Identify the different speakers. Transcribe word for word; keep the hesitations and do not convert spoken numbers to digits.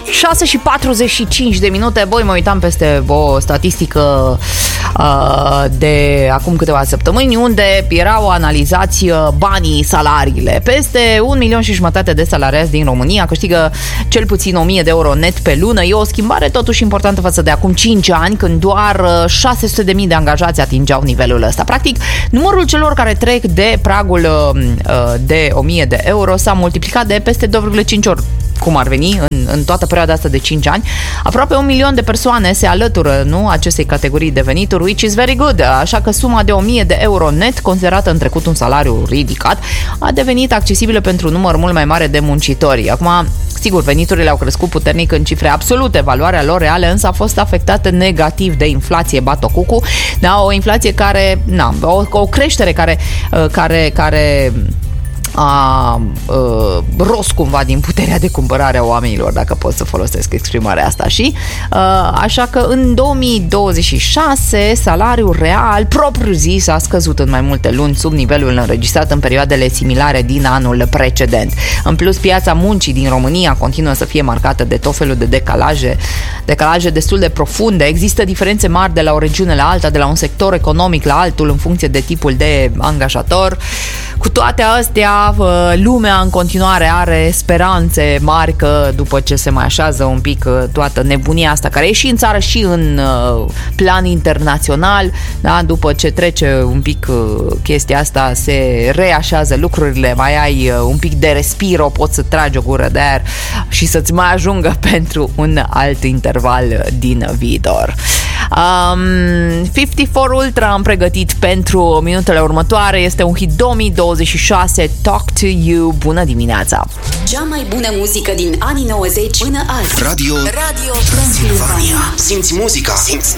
Speaker 1: șase și patruzeci și cinci de minute. Băi, mă uitam peste o statistică uh, de acum câteva săptămâni, unde erau analizați banii, salariile. Peste un milion și jumătate de salariați din România câștigă cel puțin o mie de euro net pe lună. E o schimbare totuși importantă față de acum cinci ani, când doar șase sute de mii de angajați atingeau nivelul ăsta. Practic, numărul celor care trec de pragul uh, de o mie de euro s-a multiplicat de peste doi virgulă cinci ori, cum ar veni, în, în toată perioada asta de cinci ani. Aproape un milion de persoane se alătură, nu, acestei categorii de venituri, which is very good. Așa că suma de o mie de euro net, considerată în trecut un salariu ridicat, a devenit accesibilă pentru un număr mult mai mare de muncitori. Acum, sigur, veniturile au crescut puternic în cifre absolute, valoarea lor reală însă a fost afectată negativ de inflație batocucu, da, o inflație care, na, o, o creștere care, care, care a uh, ros cumva din puterea de cumpărare a oamenilor, dacă pot să folosesc exprimarea asta, și uh, așa că în două mii douăzeci și șase salariul real propriu zis a scăzut în mai multe luni sub nivelul înregistrat în perioadele similare din anul precedent. În plus, piața muncii din România continuă să fie marcată de tot felul de decalaje, decalaje destul de profunde. Există diferențe mari de la o regiune la alta, de la un sector economic la altul, în funcție de tipul de angajator. Cu toate astea, lumea în continuare are speranțe mari că după ce se mai așează un pic toată nebunia asta, care e și în țară și în plan internațional, da, după ce trece un pic chestia asta, se reașează lucrurile, mai ai un pic de respiro, poți să tragi o gură de aer și să-ți mai ajungă pentru un alt interval din viitor. Um, cincizeci și patru Ultra am pregătit pentru minutele următoare. Este un hit două mii douăzeci și șase, Talk to You. Bună dimineața!
Speaker 2: Cea mai bună muzică din anii nouăzeci până azi.
Speaker 3: Radio, Radio Transilvania. Simți muzica, simți